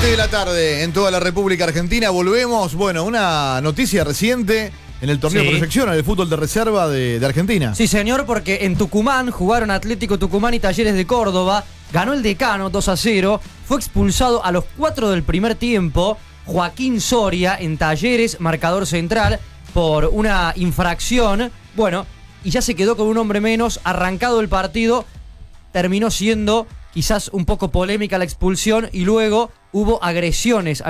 7 de la tarde en toda la República Argentina. Volvemos, bueno, una noticia reciente en el torneo de perfección, el fútbol de reserva de Argentina. Sí, señor, porque en Tucumán jugaron Atlético Tucumán y Talleres de Córdoba. Ganó el Decano 2-0. Fue expulsado a los 4 del primer tiempo Joaquín Soria en Talleres, marcador central, por una infracción. Bueno, y ya se quedó con un hombre menos. Arrancado el partido, terminó siendo quizás un poco polémica la expulsión y luego hubo agresiones